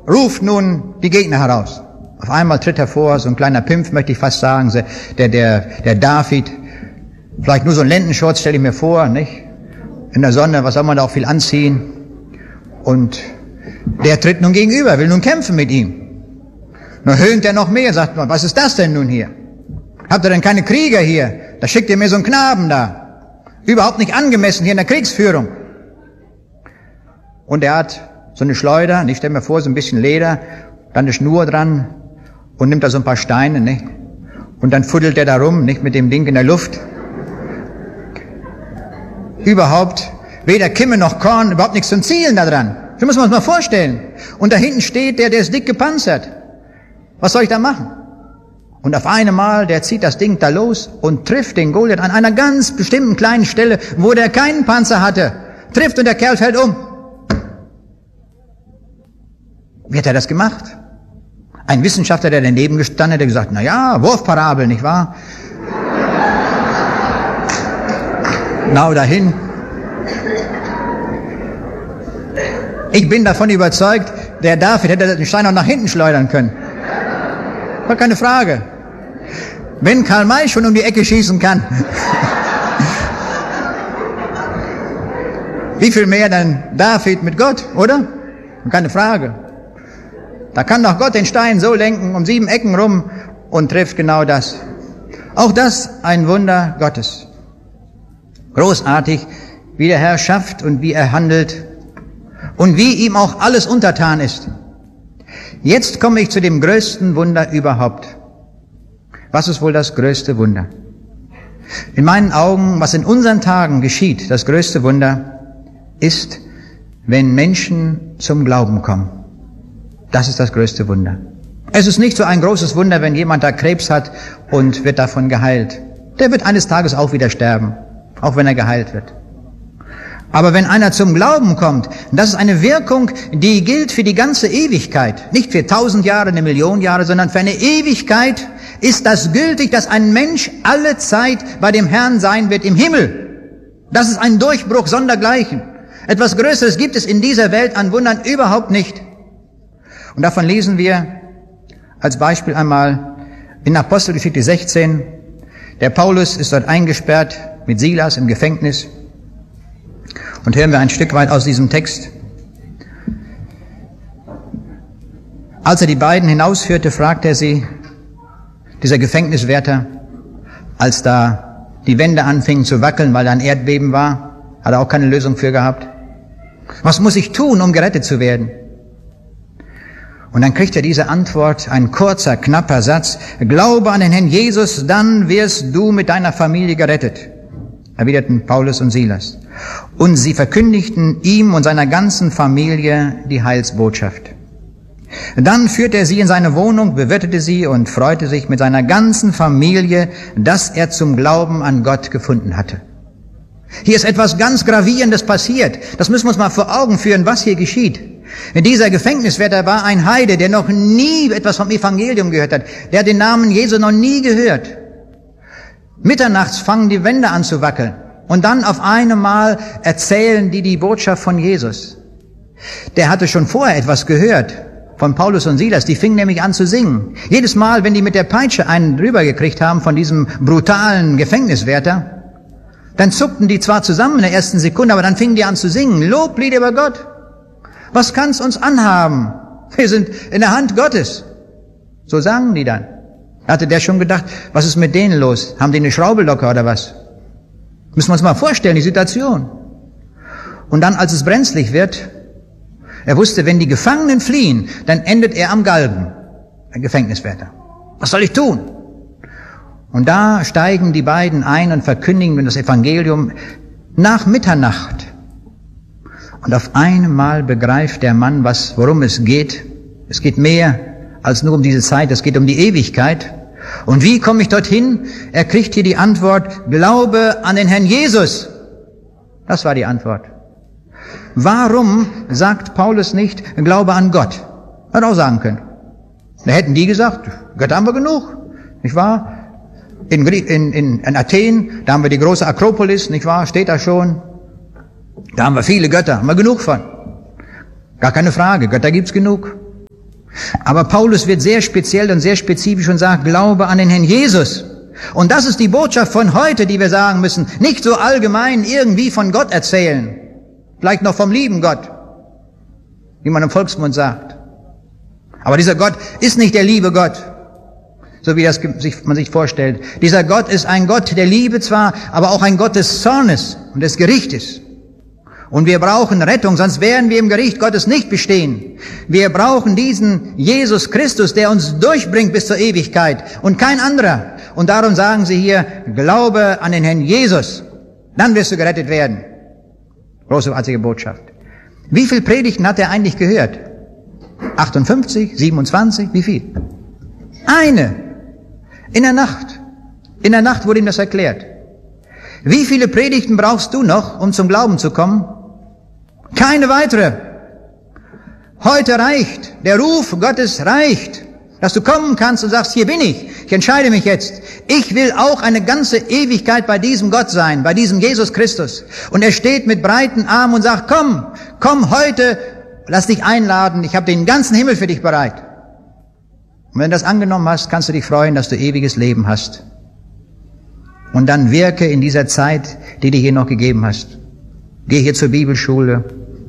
ruft nun die Gegner heraus. Auf einmal tritt hervor, so ein kleiner Pimpf, möchte ich fast sagen, der David, vielleicht nur so ein Lendenschurz, stelle ich mir vor, nicht? In der Sonne, was soll man da auch viel anziehen? Und der tritt nun gegenüber, will nun kämpfen mit ihm. Nun höhnt er noch mehr, sagt man, was ist das denn nun hier? Habt ihr denn keine Krieger hier? Da schickt ihr mir so einen Knaben da. Überhaupt nicht angemessen hier in der Kriegsführung. Und er hat so eine Schleuder, ich stelle mir vor, so ein bisschen Leder, dann eine Schnur dran und nimmt da so ein paar Steine, nicht? Und dann fuddelt er da rum, nicht, mit dem Ding in der Luft. Überhaupt weder Kimme noch Korn, überhaupt nichts zum Zielen da dran. So muss man es mal vorstellen. Und da hinten steht der ist dick gepanzert. Was soll ich da machen? Und auf einmal, der zieht das Ding da los und trifft den Goliath an einer ganz bestimmten kleinen Stelle, wo der keinen Panzer hatte. Trifft und der Kerl fällt um. Wie hat er das gemacht? Ein Wissenschaftler, der daneben gestanden hat, hat gesagt, na ja, Wurfparabel, nicht wahr? Genau dahin. Ich bin davon überzeugt, der David hätte den Stein auch nach hinten schleudern können. War keine Frage. Wenn Karl May schon um die Ecke schießen kann, wie viel mehr dann David mit Gott, oder? Keine Frage. Da kann doch Gott den Stein so lenken, um 7 Ecken rum und trifft genau das. Auch das ein Wunder Gottes. Großartig, wie der Herr schafft und wie er handelt und wie ihm auch alles untertan ist. Jetzt komme ich zu dem größten Wunder überhaupt. Was ist wohl das größte Wunder? In meinen Augen, was in unseren Tagen geschieht, das größte Wunder, ist, wenn Menschen zum Glauben kommen. Das ist das größte Wunder. Es ist nicht so ein großes Wunder, wenn jemand da Krebs hat und wird davon geheilt. Der wird eines Tages auch wieder sterben, auch wenn er geheilt wird. Aber wenn einer zum Glauben kommt, das ist eine Wirkung, die gilt für die ganze Ewigkeit. Nicht für 1000 Jahre, 1 Million Jahre, sondern für eine Ewigkeit ist das gültig, dass ein Mensch alle Zeit bei dem Herrn sein wird im Himmel. Das ist ein Durchbruch sondergleichen. Etwas Größeres gibt es in dieser Welt an Wundern überhaupt nicht. Und davon lesen wir als Beispiel einmal in Apostelgeschichte 16. Der Paulus ist dort eingesperrt mit Silas im Gefängnis. Und hören wir ein Stück weit aus diesem Text. Als er die beiden hinausführte, fragte er sie, dieser Gefängniswärter, als da die Wände anfingen zu wackeln, weil da ein Erdbeben war, hat er auch keine Lösung für gehabt. Was muss ich tun, um gerettet zu werden? Und dann kriegt er diese Antwort, ein kurzer, knapper Satz, Glaube an den Herrn Jesus, dann wirst du mit deiner Familie gerettet, erwiderten Paulus und Silas. Und sie verkündigten ihm und seiner ganzen Familie die Heilsbotschaft. Dann führte er sie in seine Wohnung, bewirtete sie und freute sich mit seiner ganzen Familie, dass er zum Glauben an Gott gefunden hatte. Hier ist etwas ganz Gravierendes passiert. Das müssen wir uns mal vor Augen führen, was hier geschieht. Dieser Gefängniswärter war ein Heide, der noch nie etwas vom Evangelium gehört hat. Der hat den Namen Jesu noch nie gehört. Mitternachts fangen die Wände an zu wackeln. Und dann auf einmal erzählen die Botschaft von Jesus. Der hatte schon vorher etwas gehört von Paulus und Silas. Die fingen nämlich an zu singen. Jedes Mal, wenn die mit der Peitsche einen drüber gekriegt haben von diesem brutalen Gefängniswärter, dann zuckten die zwar zusammen in der ersten Sekunde, aber dann fingen die an zu singen. Loblied über Gott. Was kann's uns anhaben? Wir sind in der Hand Gottes. So sangen die dann. Hatte der schon gedacht, was ist mit denen los? Haben die eine Schraube locker oder was? Müssen wir uns mal vorstellen, die Situation. Und dann, als es brenzlig wird, er wusste, wenn die Gefangenen fliehen, dann endet er am Galgen, der Gefängniswärter. Was soll ich tun? Und da steigen die beiden ein und verkündigen das Evangelium nach Mitternacht. Und auf einmal begreift der Mann, worum es geht. Es geht mehr als nur um diese Zeit, es geht um die Ewigkeit. Und wie komme ich dorthin? Er kriegt hier die Antwort, Glaube an den Herrn Jesus. Das war die Antwort. Warum sagt Paulus nicht, Glaube an Gott? Hätte auch sagen können. Da hätten die gesagt, Gott haben wir genug, nicht wahr? In Athen, da haben wir die große Akropolis, nicht wahr? Steht da schon. Da haben wir viele Götter, haben wir genug von. Gar keine Frage, Götter gibt's genug. Aber Paulus wird sehr speziell und sehr spezifisch und sagt, Glaube an den Herrn Jesus. Und das ist die Botschaft von heute, die wir sagen müssen. Nicht so allgemein irgendwie von Gott erzählen. Vielleicht noch vom lieben Gott, wie man im Volksmund sagt. Aber dieser Gott ist nicht der liebe Gott, so wie man sich vorstellt. Dieser Gott ist ein Gott der Liebe zwar, aber auch ein Gott des Zornes und des Gerichtes. Und wir brauchen Rettung, sonst werden wir im Gericht Gottes nicht bestehen. Wir brauchen diesen Jesus Christus, der uns durchbringt bis zur Ewigkeit und kein anderer. Und darum sagen sie hier, Glaube an den Herrn Jesus, dann wirst du gerettet werden. Großartige Botschaft. Wie viel Predigten hat er eigentlich gehört? 58, 27, wie viel? Eine. In der Nacht. In der Nacht wurde ihm das erklärt. Wie viele Predigten brauchst du noch, um zum Glauben zu kommen? Keine weitere. Heute reicht. Der Ruf Gottes reicht. Dass du kommen kannst und sagst, hier bin ich. Ich entscheide mich jetzt. Ich will auch eine ganze Ewigkeit bei diesem Gott sein, bei diesem Jesus Christus. Und er steht mit breiten Armen und sagt, komm heute, lass dich einladen. Ich habe den ganzen Himmel für dich bereit. Und wenn du das angenommen hast, kannst du dich freuen, dass du ewiges Leben hast. Und dann wirke in dieser Zeit, die dir hier noch gegeben hast. Geh hier zur Bibelschule.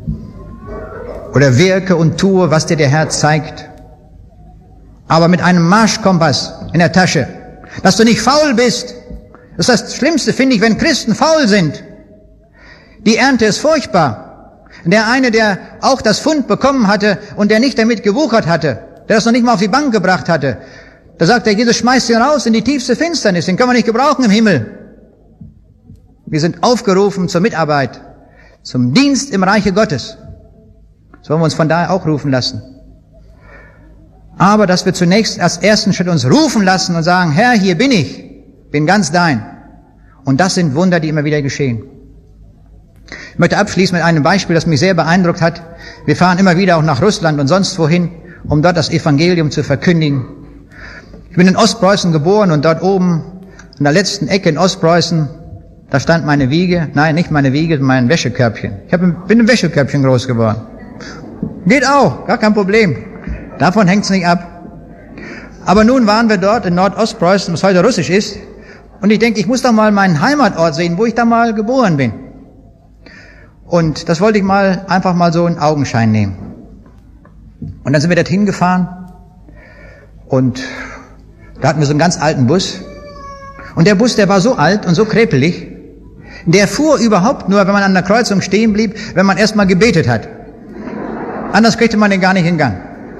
Oder wirke und tue, was dir der Herr zeigt. Aber mit einem Marschkompass in der Tasche. Dass du nicht faul bist. Das ist das Schlimmste, finde ich, wenn Christen faul sind. Die Ernte ist furchtbar. Der eine, der auch das Pfund bekommen hatte und der nicht damit gewuchert hatte, der das noch nicht mal auf die Bank gebracht hatte, da sagt er, Jesus schmeißt ihn raus in die tiefste Finsternis, den können wir nicht gebrauchen im Himmel. Wir sind aufgerufen zur Mitarbeit, zum Dienst im Reiche Gottes. Das wollen wir uns von daher auch rufen lassen. Aber dass wir zunächst als ersten Schritt uns rufen lassen und sagen, Herr, hier bin ich, bin ganz dein. Und das sind Wunder, die immer wieder geschehen. Ich möchte abschließen mit einem Beispiel, das mich sehr beeindruckt hat. Wir fahren immer wieder auch nach Russland und sonst wohin, um dort das Evangelium zu verkündigen. Ich bin in Ostpreußen geboren und dort oben, in der letzten Ecke in Ostpreußen, da stand meine Wiege. Nein, nicht meine Wiege, mein Wäschekörbchen. Bin im Wäschekörbchen groß geworden. Geht auch, gar kein Problem. Davon hängt's nicht ab. Aber nun waren wir dort in Nordostpreußen, was heute Russisch ist. Und ich denke, ich muss doch mal meinen Heimatort sehen, wo ich da mal geboren bin. Und das wollte ich mal einfach mal so in Augenschein nehmen. Und dann sind wir dorthin gefahren. Und da hatten wir so einen ganz alten Bus. Und der Bus, der war so alt und so krepelig, der fuhr überhaupt nur, wenn man an der Kreuzung stehen blieb, wenn man erstmal gebetet hat. Anders kriegte man den gar nicht in Gang.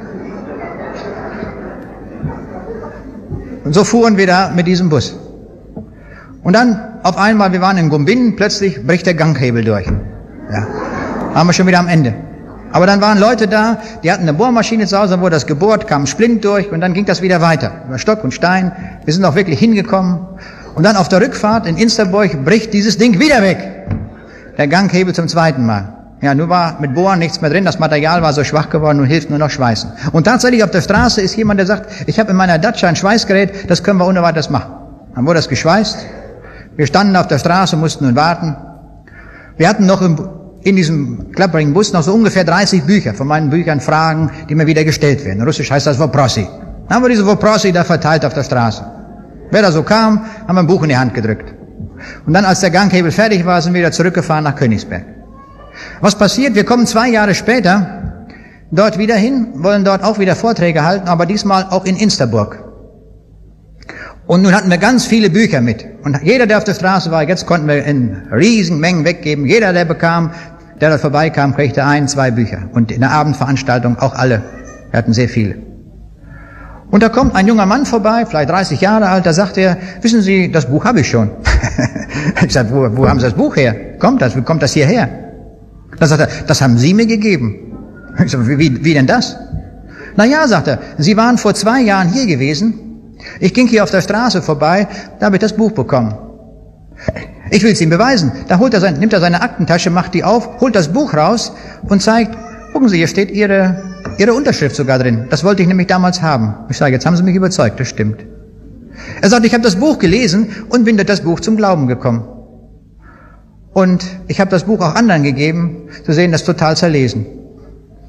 Und so fuhren wir da mit diesem Bus. Und dann auf einmal, wir waren in Gumbin, plötzlich bricht der Ganghebel durch. Ja, waren wir schon wieder am Ende. Aber dann waren Leute da, die hatten eine Bohrmaschine zu Hause, dann wurde das gebohrt, kam ein Splint durch und dann ging das wieder weiter. Über Stock und Stein. Wir sind auch wirklich hingekommen. Und dann auf der Rückfahrt in Insterburg bricht dieses Ding wieder weg. Der Ganghebel zum zweiten Mal. Ja, nun war mit Bohren nichts mehr drin, das Material war so schwach geworden, nun hilft nur noch Schweißen. Und tatsächlich auf der Straße ist jemand, der sagt, ich habe in meiner Dacia ein Schweißgerät, das können wir ohne weiteres machen. Dann wurde das geschweißt. Wir standen auf der Straße, mussten nun warten. Wir hatten noch in diesem klapprigen Bus noch so ungefähr 30 Bücher, von meinen Büchern Fragen, die mir wieder gestellt werden. In Russisch heißt das Voprosi. Dann haben wir diese Voprosi da verteilt auf der Straße. Wer da so kam, haben wir ein Buch in die Hand gedrückt. Und dann, als der Ganghebel fertig war, sind wir wieder zurückgefahren nach Königsberg. Was passiert? Wir kommen 2 Jahre später dort wieder hin, wollen dort auch wieder Vorträge halten, aber diesmal auch in Insterburg. Und nun hatten wir ganz viele Bücher mit. Und jeder, der auf der Straße war, jetzt konnten wir in riesigen Mengen weggeben. Jeder, der da vorbeikam, kriegte 1, 2 Bücher. Und in der Abendveranstaltung auch alle. Wir hatten sehr viele. Und da kommt ein junger Mann vorbei, vielleicht 30 Jahre alt, da sagt er, wissen Sie, das Buch habe ich schon. Ich sage, wo haben Sie das Buch her? Wie kommt das hierher? Da sagt er, das haben Sie mir gegeben. Ich sage, wie denn das? Na ja, sagt er, Sie waren vor 2 Jahren hier gewesen. Ich ging hier auf der Straße vorbei, da habe ich das Buch bekommen. Ich will es ihm beweisen. Da nimmt er seine Aktentasche, macht die auf, holt das Buch raus und zeigt, gucken Sie, hier steht Ihre Unterschrift sogar drin. Das wollte ich nämlich damals haben. Ich sage, jetzt haben Sie mich überzeugt, das stimmt. Er sagt, ich habe das Buch gelesen und bin durch das Buch zum Glauben gekommen. Und ich habe das Buch auch anderen gegeben, zu sehen, das total zerlesen.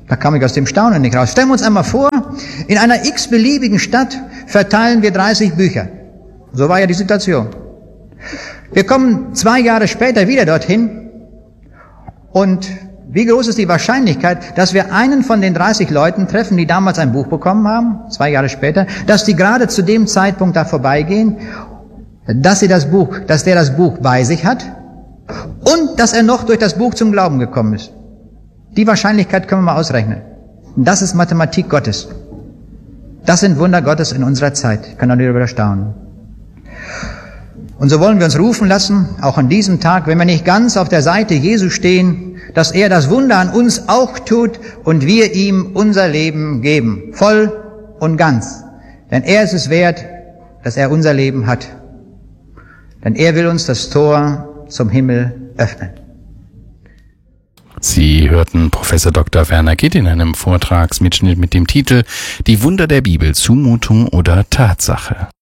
Da kam ich aus dem Staunen nicht raus. Stellen wir uns einmal vor, in einer x-beliebigen Stadt verteilen wir 30 Bücher. So war ja die Situation. Wir kommen 2 Jahre später wieder dorthin und wie groß ist die Wahrscheinlichkeit, dass wir einen von den 30 Leuten treffen, die damals ein Buch bekommen haben, 2 Jahre später, dass die gerade zu dem Zeitpunkt da vorbeigehen, dass der das Buch bei sich hat und dass er noch durch das Buch zum Glauben gekommen ist. Die Wahrscheinlichkeit können wir mal ausrechnen. Das ist Mathematik Gottes. Das sind Wunder Gottes in unserer Zeit. Ich kann darüber erstaunen. Und so wollen wir uns rufen lassen, auch an diesem Tag, wenn wir nicht ganz auf der Seite Jesu stehen, dass er das Wunder an uns auch tut und wir ihm unser Leben geben. Voll und ganz. Denn er ist es wert, dass er unser Leben hat. Denn er will uns das Tor zum Himmel öffnen. Sie hörten Professor Dr. Werner Gitt in einem Vortragsmitschnitt mit dem Titel Die Wunder der Bibel, Zumutung oder Tatsache.